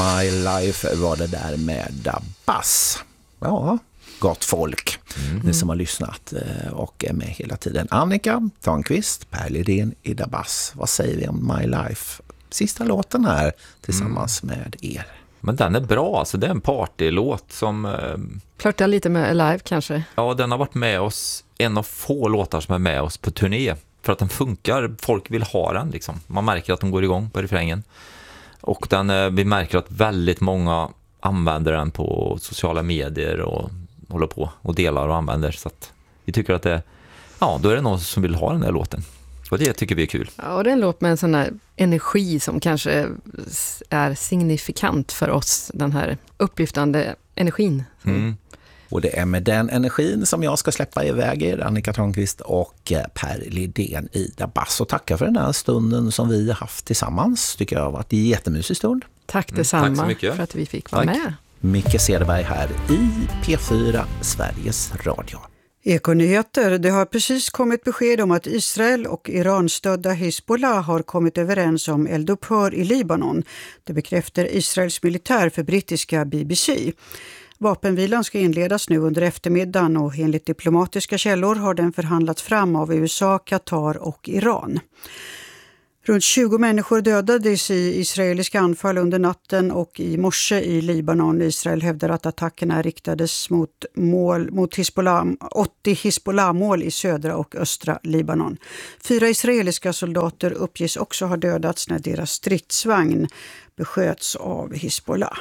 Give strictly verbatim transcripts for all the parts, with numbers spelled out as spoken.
My Life var det där med Dabas. Ja, gott folk. Mm. Ni som har lyssnat och är med hela tiden. Annika Törnqvist, Per Lidén i Dabas. Vad säger vi om My Life? Sista låten här tillsammans mm. med er. Men den är bra, alltså det är en partylåt som... Eh, Flörtar lite med Alive kanske. Ja, den har varit med oss, en av få låtar som är med oss på turné. För att den funkar, folk vill ha den liksom. Man märker att de går igång på refrängen. Och den, eh, vi märker att väldigt många använder den på sociala medier och håller på och delar och använder. Så att vi tycker att det, ja, då är det någon som vill ha den där låten. Och det tycker vi är kul. Ja, och det är en låt med en sån här energi som kanske är signifikant för oss. Den här upplyftande energin. Mm. Och det är med den energin som jag ska släppa iväg er, Annika Törnqvist och Per Lidén i Dabas. Och tacka för den här stunden som vi har haft tillsammans. Tycker jag har varit en jättemysig stund. Tack detsamma mm, tack så mycket. för att vi fick vara tack. med. Micke Cederberg här i P fyra Sveriges Radio. Ekonyheter. Det har precis kommit besked om att Israel och Iran-stödda Hezbollah har kommit överens om eldupphör i Libanon. Det bekräftar Israels militär för brittiska B B C. Vapenvilan ska inledas nu under eftermiddagen och enligt diplomatiska källor har den förhandlats fram av U S A, Qatar och Iran. Runt tjugo människor dödades i israeliska anfall under natten och i morse i Libanon. Israel hävdar att attackerna riktades mot, mål, mot Hezbollah, åttio Hezbollah-mål i södra och östra Libanon. Fyra israeliska soldater uppges också ha dödats när deras stridsvagn besköts av Hezbollah.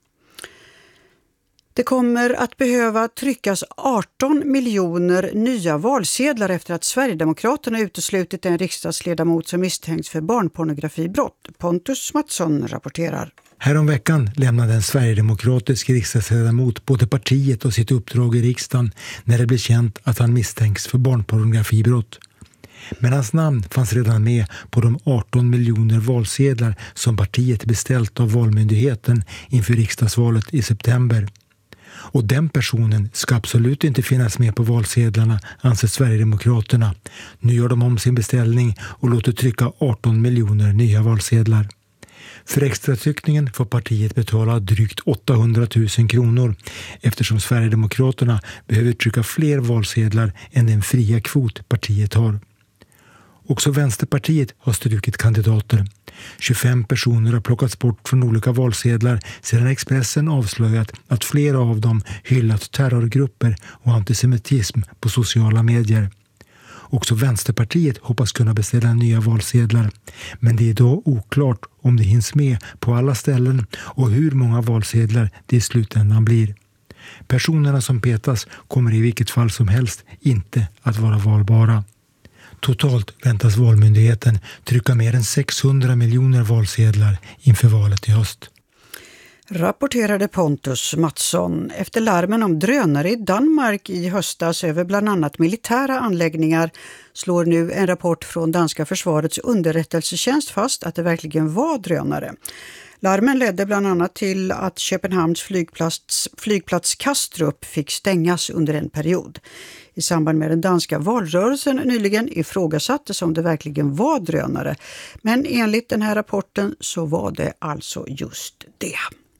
Det kommer att behöva tryckas arton miljoner nya valsedlar efter att Sverigedemokraterna uteslutit en riksdagsledamot som misstänks för barnpornografibrott. Pontus Mattsson rapporterar. Häromveckan lämnade en sverigedemokratisk riksdagsledamot både partiet och sitt uppdrag i riksdagen när det blev känt att han misstänks för barnpornografibrott. Men hans namn fanns redan med på de arton miljoner valsedlar som partiet beställt av Valmyndigheten inför riksdagsvalet i september. Och den personen ska absolut inte finnas med på valsedlarna, anser Sverigedemokraterna. Nu gör de om sin beställning och låter trycka arton miljoner nya valsedlar. För extratryckningen får partiet betala drygt åttahundratusen kronor eftersom Sverigedemokraterna behöver trycka fler valsedlar än den fria kvot partiet har. Också Vänsterpartiet har strukit kandidater. tjugofem personer har plockats bort från olika valsedlar sedan Expressen avslöjat att flera av dem hyllat terrorgrupper och antisemitism på sociala medier. Också Vänsterpartiet hoppas kunna beställa nya valsedlar, men det är idag oklart om det hinns med på alla ställen och hur många valsedlar det i slutändan blir. Personerna som petas kommer i vilket fall som helst inte att vara valbara. Totalt väntas Valmyndigheten trycka mer än sexhundra miljoner valsedlar inför valet i höst. Rapporterade Pontus Mattsson. Efter larmen om drönare i Danmark i höstas över bland annat militära anläggningar slår nu en rapport från danska försvarets underrättelsetjänst fast att det verkligen var drönare. Larmen ledde bland annat till att Köpenhamns flygplats, flygplats Kastrup fick stängas under en period. I samband med den danska valrörelsen nyligen ifrågasattes om det verkligen var drönare. Men enligt den här rapporten så var det alltså just det.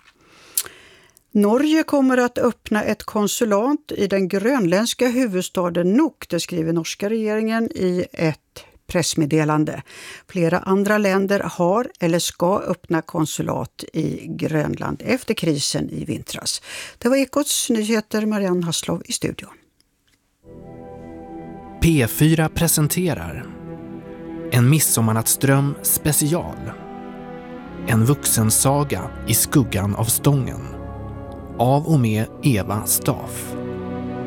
Norge kommer att öppna ett konsulat i den grönländska huvudstaden Nuuk, det skriver norska regeringen i ett pressmeddelande. Flera andra länder har eller ska öppna konsulat i Grönland efter krisen i vintras. Det var Ekots nyheter, Marianne Hasslov i studion. P fyra presenterar En midsommarnattsdröm special. En vuxensaga i skuggan av stången. Av och med Eva Staff.